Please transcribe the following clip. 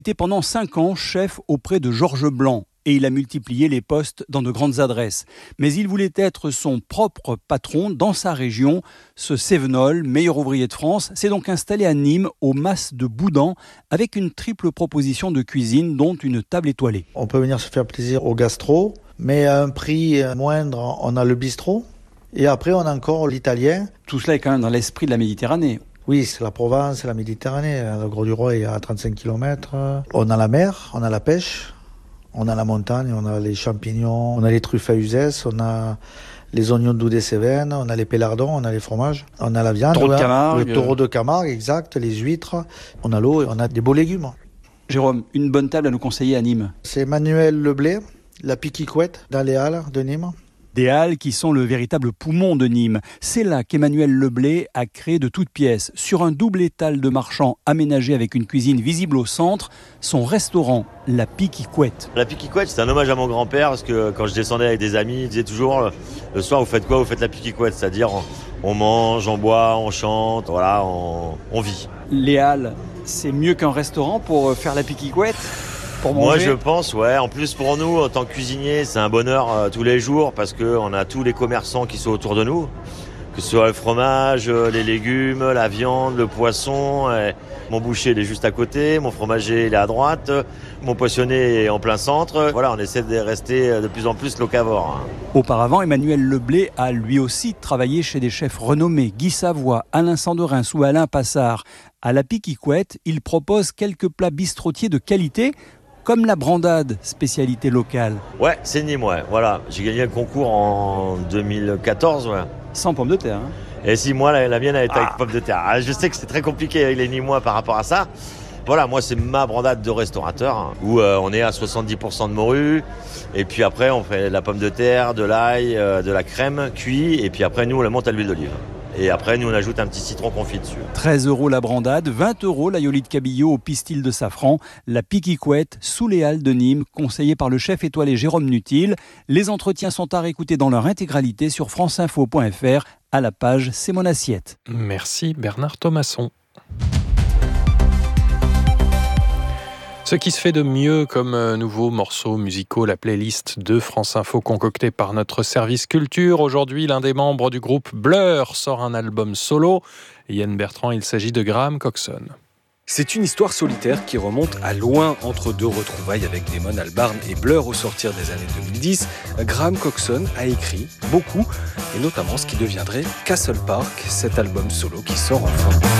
Il était pendant 5 ans chef auprès de Georges Blanc et il a multiplié les postes dans de grandes adresses. Mais il voulait être son propre patron dans sa région. Ce Cévenol, meilleur ouvrier de France, s'est donc installé à Nîmes, au Mas de Boudans, avec une triple proposition de cuisine, dont une table étoilée. On peut venir se faire plaisir au gastro, mais à un prix moindre, on a le bistrot. Et après, on a encore l'italien. Tout cela est quand même dans l'esprit de la Méditerranée. Oui, c'est la Provence, c'est la Méditerranée. Le Gros-du-Roi est à 35 km. On a la mer, on a la pêche, on a la montagne, on a les champignons, on a les truffes à Uzès, on a les oignons doux des Cévennes, on a les pélardons, on a les fromages, on a la viande, le taureau de Camargue, exact, les huîtres, on a l'eau et on a des beaux légumes. Jérôme, une bonne table à nous conseiller à Nîmes? C'est Emmanuel Leblé, la Piquicouette, dans les Halles de Nîmes. Des Halles qui sont le véritable poumon de Nîmes. C'est là qu'Emmanuel Leblé a créé de toutes pièces, sur un double étal de marchand aménagé avec une cuisine visible au centre, son restaurant, la Piquicouette. La Piquicouette, c'est un hommage à mon grand-père, parce que quand je descendais avec des amis, il disait toujours, le soir, vous faites quoi? Vous faites la Piquicouette, c'est-à-dire on mange, on boit, on chante, voilà, on vit. Les Halles, c'est mieux qu'un restaurant pour faire la Piquicouette? Moi je pense, ouais. En plus pour nous, en tant que cuisinier, c'est un bonheur tous les jours parce qu'on a tous les commerçants qui sont autour de nous. Que ce soit le fromage, les légumes, la viande, le poisson. Mon boucher il est juste à côté, mon fromager il est à droite, mon poissonnier est en plein centre. Voilà, on essaie de rester de plus en plus locavore. Auparavant, Emmanuel Leblé a lui aussi travaillé chez des chefs renommés, Guy Savoie, Alain Sanderin ou Alain Passard. À la Piquicouette, il propose quelques plats bistrotiers de qualité, comme la brandade, spécialité locale. Ouais, c'est Nîmes, ouais. Voilà, j'ai gagné le concours en 2014, ouais. Sans pommes de terre, hein. Et si, moi, la mienne a été avec pommes de terre. Je sais que c'est très compliqué avec les Nîmois par rapport à ça. Voilà, moi, c'est ma brandade de restaurateur, où on est à 70% de morue. Et puis après, on fait de la pomme de terre, de l'ail, de la crème cuit. Et puis après, nous, on la monte à l'huile d'olive. Et après, nous, on ajoute un petit citron confit dessus. 13 € la brandade, 20 € l'aïoli de cabillaud au pistil de safran, la Piquicouette sous les Halles de Nîmes, conseillée par le chef étoilé Jérôme Nutil. Les entretiens sont à réécouter dans leur intégralité sur franceinfo.fr à la page C'est mon assiette. Merci Bernard Thomasson. Ce qui se fait de mieux comme nouveaux morceaux musicaux, la playlist de France Info concoctée par notre service culture. Aujourd'hui, l'un des membres du groupe Blur sort un album solo. Yann Bertrand, il s'agit de Graham Coxon. C'est une histoire solitaire qui remonte à loin entre deux retrouvailles avec Damon Albarn et Blur au sortir des années 2010. Graham Coxon a écrit beaucoup, et notamment ce qui deviendrait Castle Park, cet album solo qui sort enfin.